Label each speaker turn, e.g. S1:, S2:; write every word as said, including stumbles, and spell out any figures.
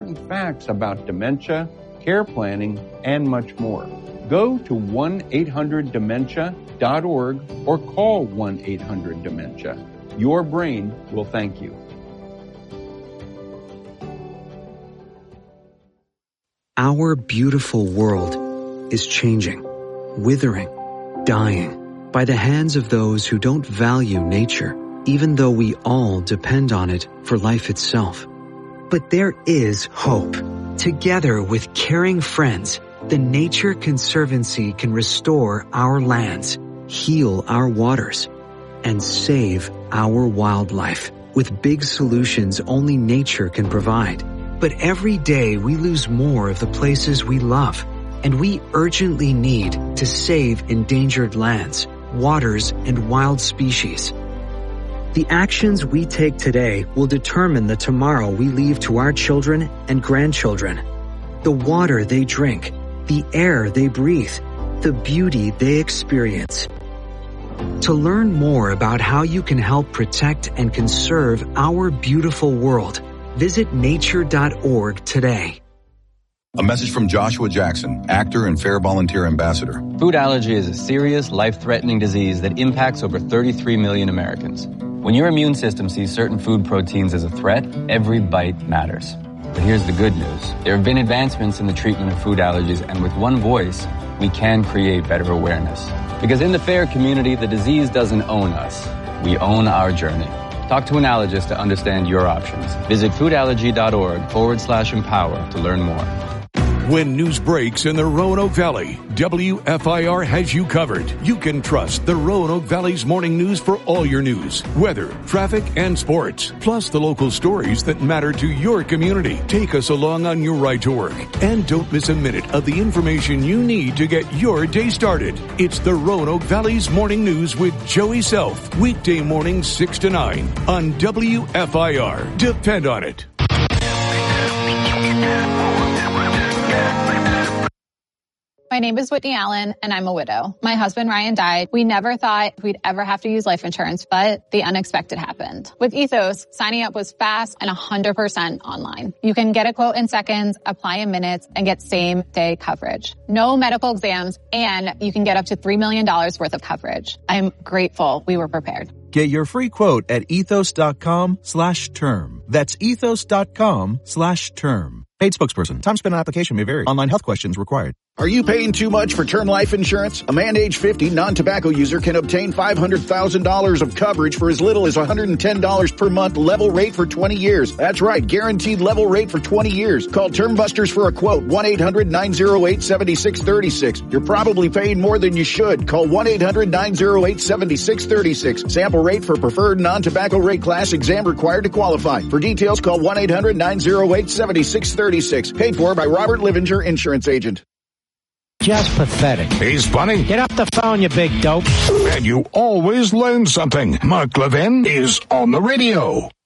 S1: important facts about dementia, care planning, and much more. Go to one eight hundred dementia dot org or call one eight hundred dementia. Your brain will thank you.
S2: Our beautiful world is changing, withering, dying by the hands of those who don't value nature, even though we all depend on it for life itself. But there is hope. Together with caring friends, the Nature Conservancy can restore our lands, heal our waters, and save our wildlife with big solutions only nature can provide. But every day we lose more of the places we love, and we urgently need to save endangered lands, waters, and wild species. The actions we take today will determine the tomorrow we leave to our children and grandchildren. The water they drink, the air they breathe, the beauty they experience. To learn more about how you can help protect and conserve our beautiful world, visit nature dot org today.
S3: A message from Joshua Jackson, actor and Fair Volunteer Ambassador.
S4: Food allergy is a serious, life-threatening disease that impacts over thirty-three million Americans. When your immune system sees certain food proteins as a threat, every bite matters. But here's the good news. There have been advancements in the treatment of food allergies, and with one voice, we can create better awareness. Because in the FAIR community, the disease doesn't own us. We own our journey. Talk to an allergist to understand your options. Visit foodallergy.org forward slash empower to learn more.
S5: When news breaks in the Roanoke Valley, W F I R has you covered. You can trust the Roanoke Valley's morning news for all your news, weather, traffic, and sports, plus the local stories that matter to your community. Take us along on your ride to work, and don't miss a minute of the information you need to get your day started. It's the Roanoke Valley's morning news with Joey Self, weekday mornings six to nine on W F I R. Depend on it.
S6: My name is Whitney Allen, and I'm a widow. My husband, Ryan, died. We never thought we'd ever have to use life insurance, but the unexpected happened. With Ethos, signing up was fast and one hundred percent online. You can get a quote in seconds, apply in minutes, and get same-day coverage. No medical exams, and you can get up to three million dollars worth of coverage. I'm grateful we were prepared.
S7: Get your free quote at ethos.com slash term. That's ethos.com slash term. Paid spokesperson. Time spent on application may vary. Online health questions required.
S8: Are you paying too much for term life insurance? A man age fifty, non-tobacco user can obtain five hundred thousand dollars of coverage for as little as one hundred ten dollars per month, level rate for twenty years. That's right, guaranteed level rate for twenty years. Call Term Busters for a quote, one eight hundred nine oh eight seven six three six. You're probably paying more than you should. Call one eight hundred nine oh eight seven six three six. Sample rate for preferred non-tobacco rate class, exam required to qualify. For details, call one eight hundred nine oh eight seven six three six. Paid for by Robert Livinger, insurance agent.
S9: Just pathetic.
S10: He's funny.
S9: Get off the phone, you big dope.
S10: And you always learn something. Mark Levin is on the radio.